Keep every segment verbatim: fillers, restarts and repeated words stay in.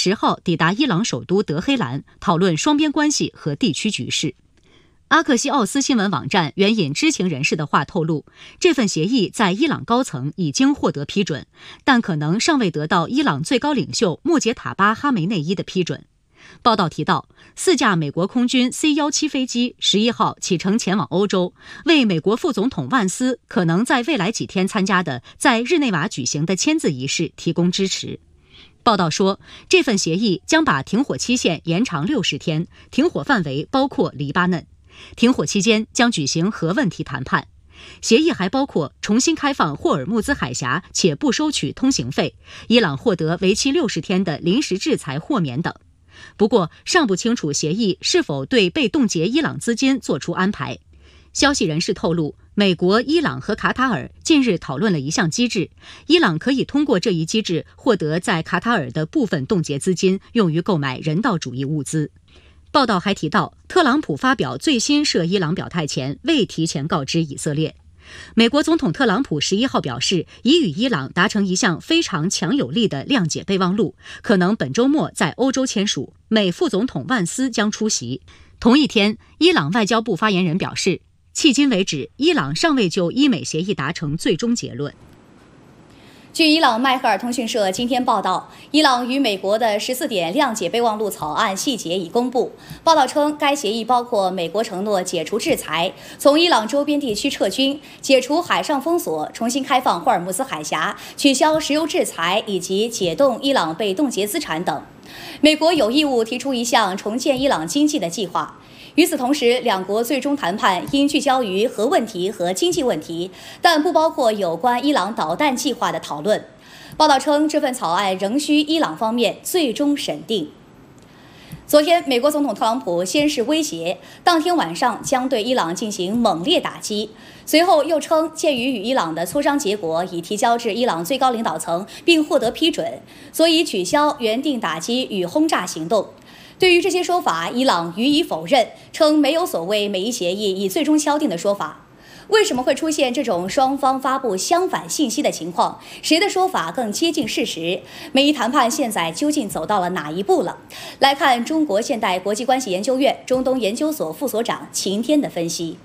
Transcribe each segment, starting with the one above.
十号抵达伊朗首都德黑兰，讨论双边关系和地区局势。阿克西奥斯新闻网站援引知情人士的话透露，这份协议在伊朗高层已经获得批准，但可能尚未得到伊朗最高领袖穆杰塔巴·哈梅内伊的批准。报道提到，四架美国空军 C 十七 飞机十一号启程前往欧洲，为美国副总统万斯可能在未来几天参加的在日内瓦举行的签字仪式提供支持。报道说，这份协议将把停火期限延长六十天，停火范围包括黎巴嫩。停火期间将举行核问题谈判。协议还包括重新开放霍尔木兹海峡且不收取通行费，伊朗获得为期六十天的临时制裁豁免等。不过，尚不清楚协议是否对被冻结伊朗资金做出安排。消息人士透露，美国、伊朗和卡塔尔近日讨论了一项机制，伊朗可以通过这一机制获得在卡塔尔的部分冻结资金，用于购买人道主义物资。报道还提到，特朗普发表最新涉伊朗表态前未提前告知以色列。美国总统特朗普十一号表示，已与伊朗达成一项非常强有力的谅解备忘录，可能本周末在欧洲签署，美副总统万斯将出席。同一天，伊朗外交部发言人表示，迄今为止，伊朗尚未就伊美协议达成最终结论。 据伊朗迈赫尔通讯社今天报道，伊朗与美国的十四点谅解备忘录草案细节已公布。报道称，该协议包括美国承诺解除制裁、从伊朗周边地区撤军、解除海上封锁、重新开放霍尔木兹海峡、取消石油制裁以及解冻伊朗被冻结资产等。美国有义务提出一项重建伊朗经济的计划。与此同时，两国最终谈判应聚焦于核问题和经济问题，但不包括有关伊朗导弹计划的讨论。报道称，这份草案仍需伊朗方面最终审定。昨天，美国总统特朗普先是威胁，当天晚上将对伊朗进行猛烈打击，随后又称，鉴于与伊朗的磋商结果已提交至伊朗最高领导层并获得批准，所以取消原定打击与轰炸行动。对于这些说法，伊朗予以否认，称没有所谓美伊协议已最终敲定的说法。为什么会出现这种双方发布相反信息的情况？谁的说法更接近事实？美伊谈判现在究竟走到了哪一步了？来看中国现代国际关系研究院中东研究所副所长秦天的分析。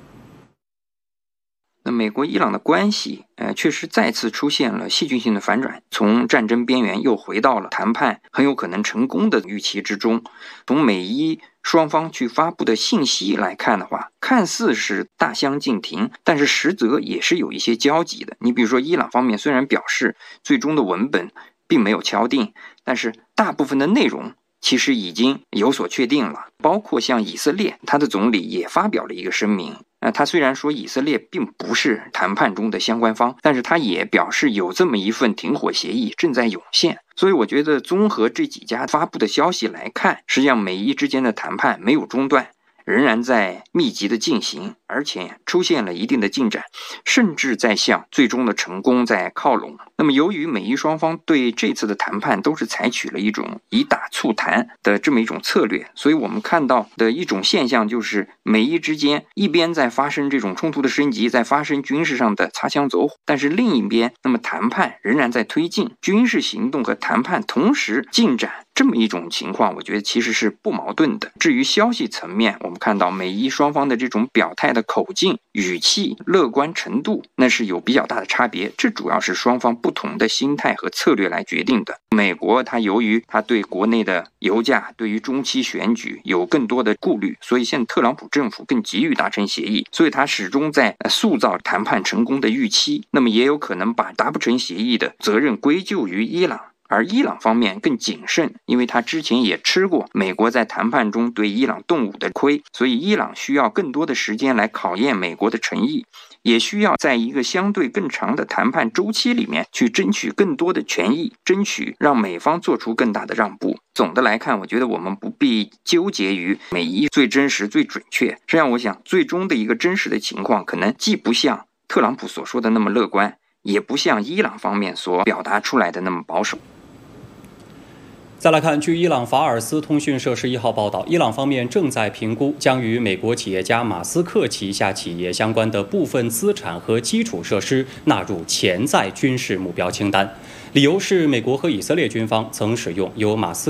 那美国伊朗的关系，呃，确实再次出现了戏剧性的反转，从战争边缘又回到了谈判很有可能成功的预期之中。从美伊双方去发布的信息来看的话，看似是大相径庭，但是实则也是有一些交集的。你比如说，伊朗方面虽然表示最终的文本并没有敲定，但是大部分的内容其实已经有所确定了，包括像以色列，他的总理也发表了一个声明。呃，他虽然说以色列并不是谈判中的相关方，但是他也表示有这么一份停火协议正在涌现。所以我觉得综合这几家发布的消息来看，实际上美伊之间的谈判没有中断，仍然在密集的进行，而且出现了一定的进展，甚至在向最终的成功在靠拢。那么由于美伊双方对这次的谈判都是采取了一种以打促谈的这么一种策略，所以我们看到的一种现象就是美伊之间一边在发生这种冲突的升级，在发生军事上的擦枪走火，但是另一边那么谈判仍然在推进，军事行动和谈判同时进展，这么一种情况我觉得其实是不矛盾的。至于消息层面，我们看到美伊双方的这种表态的口径、语气、乐观程度，那是有比较大的差别，这主要是双方不同的心态和策略来决定的。美国它由于它对国内的油价、对于中期选举有更多的顾虑，所以现在特朗普政府更急于达成协议，所以它始终在塑造谈判成功的预期，那么也有可能把达不成协议的责任归咎于伊朗。而伊朗方面更谨慎，因为他之前也吃过美国在谈判中对伊朗动武的亏，所以伊朗需要更多的时间来考验美国的诚意，也需要在一个相对更长的谈判周期里面去争取更多的权益，争取让美方做出更大的让步。总的来看，我觉得我们不必纠结于美伊最真实最准确，实际上我想最终的一个真实的情况可能既不像特朗普所说的那么乐观，也不像伊朗方面所表达出来的那么保守。 再来看，据伊朗法尔斯通讯社十一号报道，伊朗方面正在评估将与美国企业家马斯克旗下企业相关的部分资产和基础设施纳入潜在军事目标清单，理由是美国和以色列军方曾使用由马斯克